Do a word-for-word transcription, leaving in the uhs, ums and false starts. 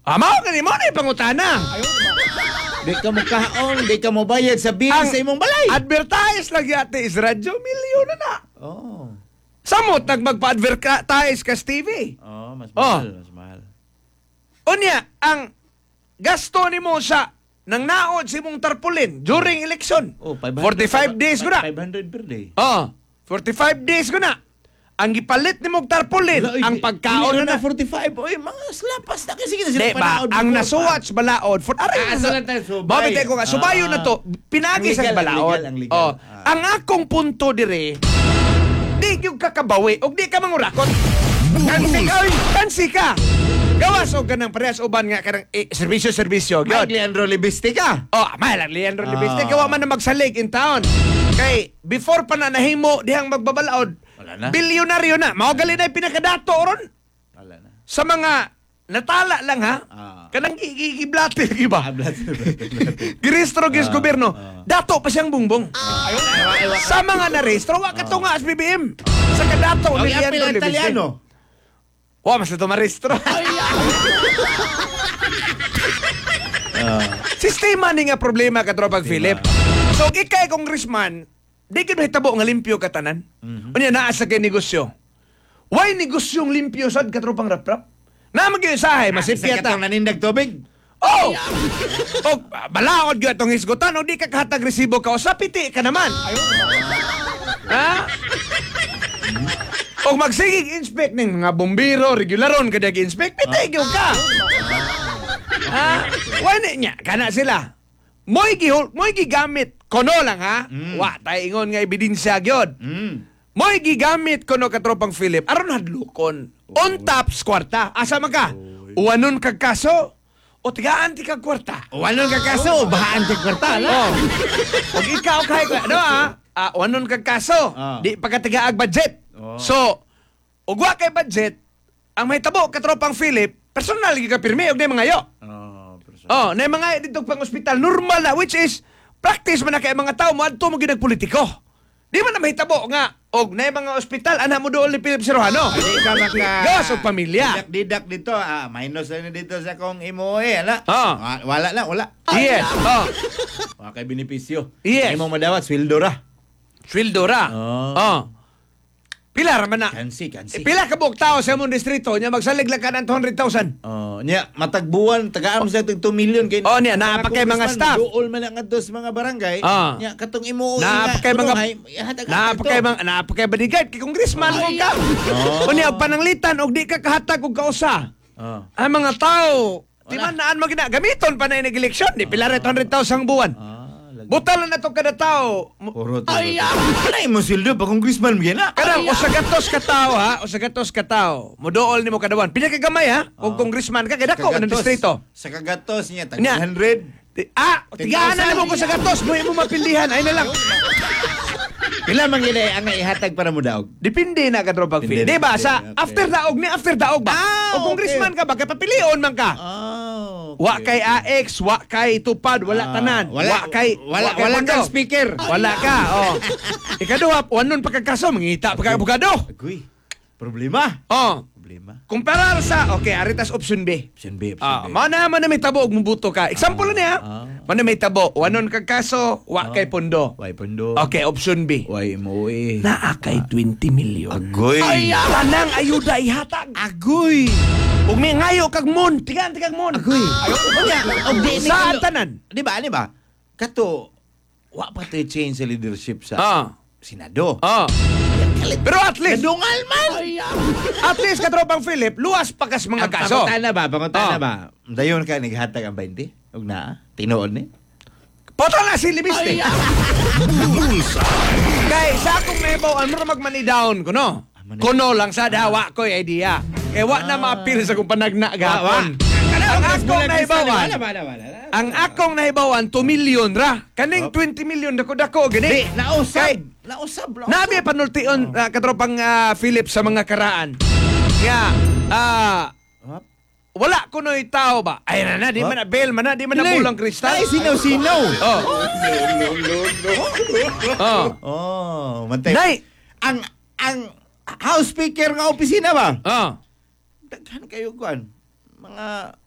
Amo ka ni mo na pangutana. Di ka mo kaon, di ka mo bayad sa bill Ang sa imong balay. Advertise lagi ate is radyo milyon na na. Oh. Samot nag magpa-advertise ka sa T V. Oh, mas Oh. mahal, mas mahal. Unya, ang gasto nimo sa nang naod si mong tarpaulin during election. Oh, five hundred forty-five days ko na. five hundred per day. Oh, forty-five days ko na. Ang gipalit ni mong tarpaulin, Wala, ang di- pagkaon dili na na. forty-five. Oy, mga slapas na kasi kita Di ba? Ang nasuwat sa balaod. For, Ah, so lang tayo, subay. Babitay ko nga, subayo na to. Pinagi Ang sa legal, ang balaod. legal, ang legal. Oh, Ah. ang akong punto dire, di yung kakabawi, o di ka mangurakot. Kansi ka, oy, kansi ka. Gawas o ganang parehas uban nga kanang eh, serbisyo-serbisyo. Mag Yun. Leandro Libiste ka. Oh, may lang Leandro Ah. Libiste. Kawa man na magsalig in town. Kay, before pa na nahimo dihang magbabalaod, Wala na. bilyonaryo na. Maugali na yung pinakadato ron. Wala na. Sa mga natala lang ha. Ah. Kanang gigiblate giba. Ah, blood, blood, blood. Giristro gis gobyerno. ah. Dato pa siyang bungbong. Sa mga narestro, wa ka to nga S B B M. Sa kadato Ang ni apil Leandro ang Libiste. Italiano. Wa mas ito marestro. Ah. Sistema ni nga problema ka tropag Philip. So ikay congressman, di gid mahitabo nga limpyo ka tanan. Mhm. Unya naa sa kay negosyo. Why negosyong limpyo sad ka tropang rap-rap? Na magiusahay masipya Sa ta. katong nanindag tubig. Oh! O balaod gyud atong hisgutan o di ka kahatag resibo ka o sa piti ka naman. Ha? O magsigig inspect ning mga bombero, regularon kada gi-inspect, piti gyud ka. Ha? Wala niya, kana sila. Mo'y gihul, mo'y gigamit kono lang ha. Mm. Wa tay ingon nga ebidensya gyud. Mm. Mo'y gigamit kono katropang Philip aron hadlukon. On top kwarta. Asa man ka? Uwanon kag kaso o tigaan ti kag kwarta. Wanon ka kaso, bahaan ti kwarta, la. Oh. Og ikaw kay ano ha? Ah, uwanon kag kaso. Ah. Di pagkatigaag budget. Oh. So, og wa kay budget, ang mahitabo katropang Philip, personal gi ka pirmi og nay mga yo. Oh, person. Oh, nay mga dito pang ospital normal na which is practice man na kay mga tao mo adto mo ginag politiko. Di man na mahitabo nga og nay mga ospital ana mo dool ni Philip Serrano. Di ka maka... Gas og pamilya. Didak dito, ah, minus na dito sa kong imo eh, ala. Ah. Wa- Wala lang, wala. Yes. Oh. Wala kay benepisyo. Yes. Ay mo madawat, sweldo ra. Sweldo ra. Oh. Oh. Pila ra man na. Kansi, kansi. Eh, pila ka buok tao sa imong distrito nya magsalig lang ka ng two hundred thousand. Oh, nya matagbuwan tagaan sa two million kay. Oh, niya, naa pa kay mga staff. Duol man lang adto sa mga barangay. Ah. Nya katong imo Naa pa kay mga hatag naa pa kay mga naa pa kay bodyguard kay congressman mo ka. Oh. Unya og pananglitan og di ka kahatag og kausa. Oh. Ang mga tao, di Wala. man naan mo gina gamiton pa na inig eleksyon, di pila ra two hundred thousand buwan. Ah, lagi. Butalan na to kada tao. Mo- Puro to. Ay, wala imo sweldo pa congressman mo yan ah. Karang o sa gatos ka tao ha, o sa gatos ka tao, modool nimo kadawan. Pila ka gamay ha, kung Oh. congressman ka kay dako ng distrito. Sa kagatos niya tag Nya. one hundred. Ti- Ah, tigaan na mo ko sa gatos, mo imo mapilihan ay na lang. Pila man gid ang ihatag para mo daog. Depende na ka tropag fee. Depende, Di ba? depende, Sa okay. after daog ni after daog ba? Ah, o congressman ka ba, kay papilion man ka. Oh. Wa kay A X, wa kay tupad, wala Ah, tanan. wala- wa kay wala- wa kay wala pondo. kang speaker. Wala ka. Oh. Ikaduha, wanon pagkakaso, mangita pa ka abogado. Agoy. Problema. Oh. Problema. Kumparar sa okay, aritas option B. Option B, option Ah, B. mana man na may tabo og mubuto ka. Example niya. ah. Man may tabo, wanon kag kaso, wa kay pondo. Way pondo. Okay, option B. Way mo eh. Naa kay twenty million. Agoy. Tanang ayuda ihatag. Agoy. Ug may ngayo kag mon, tigan tigag mon. Agoy. Og di ni Sa kalo- tanan. Di ba, di ba? Kato, wa pa tayo change sa leadership sa Ah. Senado. Ah. Pero at least, Kadungal man. at least katropang Philip, luwas pa kas mga Ang kaso. pangutana ba? Pangutana Ah. ba? Dayon ka naghatag ang twenty? Ug na? Tinuod ni? Poto na si Libiste. Kay sa akong nahibaw, ano na magmani down ko, no? Kuno lang sa dawa ko idea. Eh, wa na maapil sa kong panagna gapon. Ang akong nahibawan, Wala, wala, wala. ang akong nahibawan, two million ra. Kaning twenty million dako-dako, Di, gani. nausab. Kay- Nausab. nausab. Nabi panultion uh, katropang ah, Philip sa mga karaan. Nga, ah, Hop. wala kuno'y tao ba? Ay na na, di man na bail man na, di man na Dili. bulang kristal. Ay, sinaw-sinaw. Oh. Oh. Oh, mantay. Nay. Ang, ang house speaker nga opisina ba? Oh. Daghan kayo kuan. Mga